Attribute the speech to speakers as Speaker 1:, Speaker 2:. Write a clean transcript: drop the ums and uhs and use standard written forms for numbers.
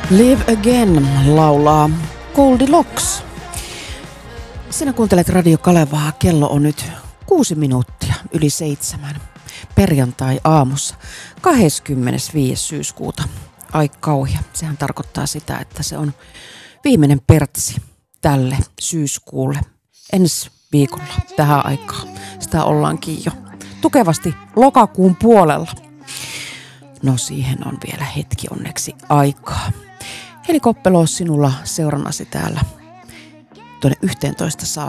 Speaker 1: Live Again laulaa Goldilocks. Sinä kuuntelet Radio Kalevaa. Kello on nyt 6 minuuttia yli 7. Perjantai-aamussa 25. syyskuuta. Ai kauhia. Sehän tarkoittaa sitä, että se on viimeinen pertsi tälle syyskuulle. Ensi viikolla tähän aikaan. Sitä ollaankin jo tukevasti lokakuun puolella. No siihen on vielä hetki onneksi aikaa. Heli Koppelo sinulla seurannasi täällä tuonne 11 saakka.